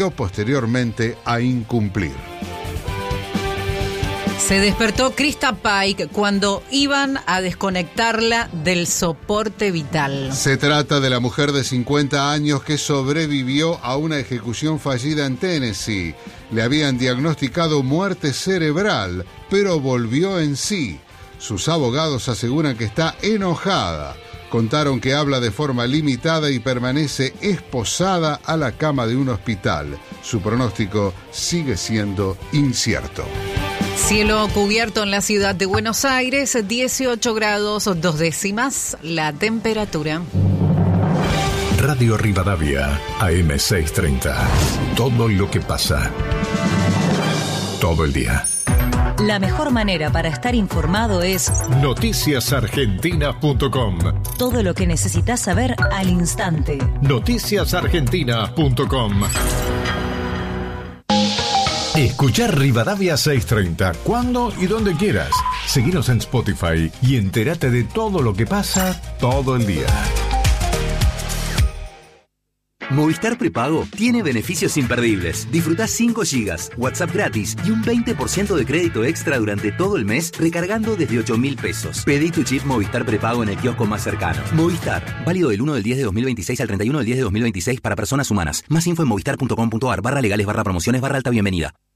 posteriormente a incumplir. Se despertó Krista Pike cuando iban a desconectarla del soporte vital. Se trata de la mujer de 50 años que sobrevivió a una ejecución fallida en Tennessee. Le habían diagnosticado muerte cerebral, pero volvió en sí. Sus abogados aseguran que está enojada. Contaron que habla de forma limitada y permanece esposada a la cama de un hospital. Su pronóstico sigue siendo incierto. Cielo cubierto en la ciudad de Buenos Aires, 18 grados 2 décimas la temperatura. Radio Rivadavia, AM630. Todo lo que pasa. Todo el día. La mejor manera para estar informado es noticiasargentina.com. Todo lo que necesitas saber al instante. Noticiasargentina.com. Escuchar Rivadavia 630 cuando y donde quieras. Seguinos en Spotify y entérate de todo lo que pasa todo el día. Movistar Prepago tiene beneficios imperdibles. Disfrutá 5 GB, WhatsApp gratis y un 20% de crédito extra durante todo el mes recargando desde 8.000 pesos. Pedí tu chip Movistar Prepago en el kiosco más cercano. Movistar, válido del 1 del 10 de 2026 al 31 del 10 de 2026 para personas humanas. Más info en movistar.com.ar/legales/promociones/alta bienvenida.